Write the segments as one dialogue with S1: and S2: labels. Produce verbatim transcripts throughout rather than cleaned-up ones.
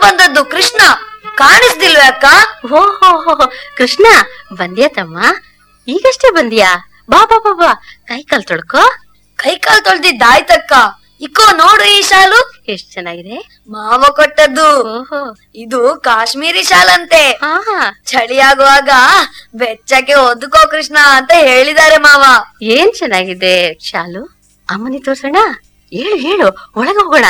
S1: ಬಂದದ್ದು ಕೃಷ್ಣ. ಕಾಣಿಸ್ದಿಲ್ವೇ ಅಕ್ಕ?
S2: ಓಹೋ ಕೃಷ್ಣ ಬಂದ್ಯಾ ತಮ್ಮ? ಈಗಷ್ಟೇ ಬಂದ್ಯಾ? ಬಾ ಬಾ ಬಾ ಬಾ, ಕೈ ಕಾಲ್ ತೊಳ್ಕೊ.
S1: ಕೈ ಕಾಲ್ ತೊಳ್ದಿದ್ದಾಯ್ತಕ್ಕ. ಇಕ್ಕೋ ನೋಡು ಈ ಶಾಲು
S2: ಎಷ್ಟ್ ಚೆನ್ನಾಗಿದೆ.
S1: ಮಾವ ಕೊಟ್ಟದ್ದು.
S2: ಓಹೋ,
S1: ಇದು ಕಾಶ್ಮೀರಿ ಶಾಲಂತೆ.
S2: ಹಾ,
S1: ಚಳಿ ಆಗುವಾಗ ಬೆಚ್ಚಕ್ಕೆ ಒದ್ಕೋ ಕೃಷ್ಣ ಅಂತ ಹೇಳಿದ್ದಾರೆ ಮಾವ.
S2: ಏನ್ ಚೆನ್ನಾಗಿದೆ ಶಾಲು. ಅಮ್ಮನಿ ತೋರ್ಸೋಣ. ಹೇಳು ಹೇಳು, ಒಳಗ ಹೋಗೋಣ.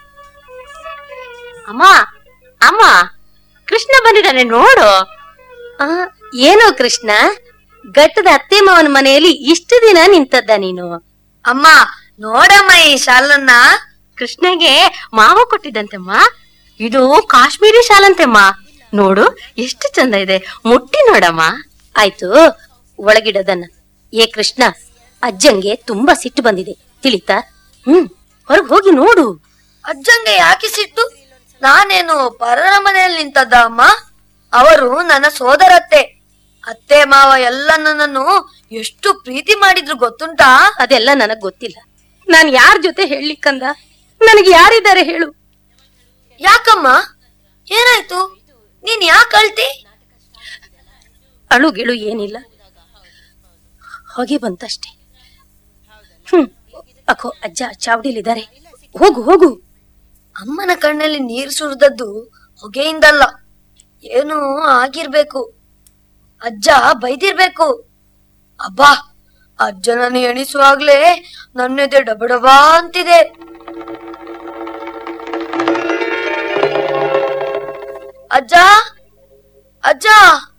S2: ಅಮ್ಮ ಅಮ್ಮ, ಕೃಷ್ಣ ಬಂದಿದ್ದಾನೆ ನೋಡು. ಆ ಏನೋ ಕೃಷ್ಣ, ಘಟ್ಟದ ಅತ್ತೆ ಮಾವನ ಮನೆಯಲ್ಲಿ ಇಷ್ಟು ದಿನ ನಿಂತದ್ದ ನೀನು?
S1: ಅಮ್ಮ ನೋಡಮ್ಮ ಈ ಶಾಲನ್ನ.
S2: ಕೃಷ್ಣಗೆ ಮಾವ ಕೊಟ್ಟಿದ್ದಂತೆಮ್ಮ. ಇದು ಕಾಶ್ಮೀರಿ ಶಾಲಂತೆಮ್ಮ. ನೋಡು ಎಷ್ಟು ಚಂದ ಇದೆ, ಮುಟ್ಟಿ ನೋಡಮ್ಮ. ಆಯ್ತು, ಒಳಗಿಡದನ್ನ. ಏ ಕೃಷ್ಣ, ಅಜ್ಜಂಗೆ ತುಂಬಾ ಸಿಟ್ಟು ಬಂದಿದೆ ತಿಳಿತಾ? ಹ್ಮ್, ಹೊರಗ್ ಹೋಗಿ ನೋಡು.
S1: ಅಜ್ಜಂಗೆ ಯಾಕೆ ಸಿಟ್ಟು? ನಾನೇನು ಪರರ ಮನೆಯಲ್ಲಿ ನಿಂತದ್ದ ಅಮ್ಮ? ಅವರು ನನ್ನ ಸೋದರತ್ತೆ. ಅತ್ತೆ ಮಾವ ಎಲ್ಲ ನನ್ನನ್ನು ಎಷ್ಟು ಪ್ರೀತಿ ಮಾಡಿದ್ರು ಗೊತ್ತುಂಟಾ?
S2: ಅದೆಲ್ಲ ನನಗ್ ಗೊತ್ತಿಲ್ಲ. ನಾನ್ ಯಾರ ಜೊತೆ ಹೇಳಲಿಕ್ಕಂದ? ನನಗೆ ಯಾರಿದ್ದಾರೆ ಹೇಳು?
S1: ಯಾಕಮ್ಮ, ಏನಾಯ್ತು? ನೀನ್ ಯಾಕೆ ಅಳ್ತಿ?
S2: ಅಳುಗಿಳು ಏನಿಲ್ಲ, ಹೊಗೆ ಬಂತಷ್ಟೇ. ಹ್ಮ್, ಅಕ್ಕೋ ಅಜ್ಜ ಚಾವಡಿಲಿದ್ದಾರೆ. ಹೋಗು ಹೋಗು.
S1: ಅಮ್ಮನ ಕಣ್ಣಲ್ಲಿ ನೀರು ಸುರಿದದ್ದು ಹೊಗೆಯಿಂದಲ್ಲ, ಏನು ಆಗಿರ್ಬೇಕು. ಅಜ್ಜ ಬೈದಿರ್ಬೇಕು. ಅಬ್ಬಾ, ಅಜ್ಜನನ್ನು ಎಣಿಸುವಾಗ್ಲೇ ನನ್ನೆದೆ ಡಬಡಬಾ ಅಂತಿದೆ. ಅಜ್ಜ ಅಜ್ಜ